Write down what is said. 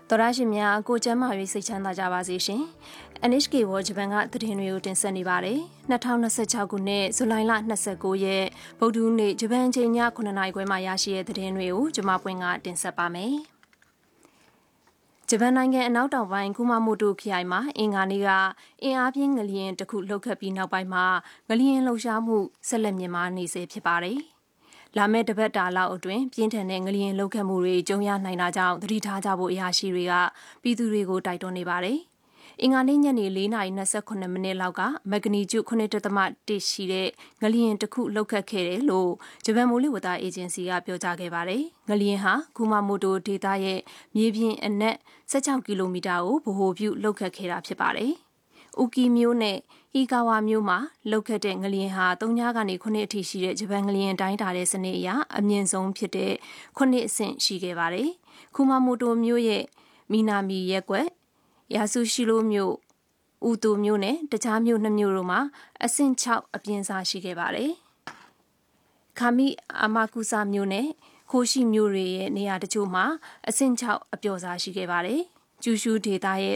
တော်ရရှင်များကိုကျမ်းမာရေးစိတ်ချမ်းသာကြပါစေရှင် NHK ဝဂျပန်ကသတင်းတွေကိုတင်ဆက်နေပါတယ်2026ခုနှစ်ဇူလိုင်လ29ရက်ဗုဒ္ဓဟူးနေ့ဂျပန်ချိန်ည9:00နာရီခွဲမှာရရှိတဲ့သတင်းတွေကိုကျွန်မပွင့်ကတင်ဆက်ပါမယ်ဂျပန်နိုင်ငံအနောက်တောင်ပိုင်းကူမာမိုတိုခရိုင်မှာအင်္ဂါနေ့ကအင်အားပြင်းငလျင်တစ်ခုလှုပ်ခတ်ပြီးနောက်ပိုင်းမှာငလျင်လှုပ်ရှားမှုဆက်လက်မြင့်မားနေစေဖြစ်ပါတယ်လာမယ့်တပတ်တာလောက်အတွင်းပြင်းထန်တဲ့ငလျင်လှုပ်ခတ်မှုတွေကြုံရနိုင်တာကြောင့်သတိထားကြဖို့အရာရှိတွေကပြည်သူတွေကိုတိုက်တွန်းနေပါတယ်။အင်္ဂါနေ့ညနေ4:28မိနစ်လောက်ကမက်ဂနီကျူ9.1ရှိတဲ့ငလျင်တစ်ခုလှုပ်ခတ်ခဲ့တယ်လို့ဂျပန်မိုးလေဝသအေဂျင်စီကပြောကြားခဲ့ပါတယ်။ငလျင်ဟာကူမာမိုတိုဒေသရဲ့မြေပြင်အနက်16ကီလိုမီတာကိုဗဟိုပြုလှုပ်ခတ်ခဲ့တာဖြစ်ပါတယ်။ဥကီမြို့နဲ့ဟီကာဝါမြို့မှာလှုပ်ခတ်တဲ့ငလျင်ဟာ3ကနေ9အထိရှိတဲ့ဂျပန်ငလျင်တိုင်းတာတဲ့စနစ်အရအမြင့်ဆုံးဖြစ်တဲ့9အဆင့်ရှိခဲ့ပါတယ်။ကူမာမိုတိုမြို့ရဲ့မီနာမီရက်ကွက်ယာဆူရှိလိုမြို့ဥတိုမြို့နဲ့တခြားမြို့2မြို့တို့မှာအဆင့်6အပြင်းစားရှိခဲ့ပါတယ်။ခါမီအာမာကူဆာမြို့နဲ့ခိုရှိမြို့တွေရဲ့နေရာတချို့မှာအဆင့်6အပျော့စားရှိခဲ့ပါတယ်။ကျူရှူဒေသရဲ့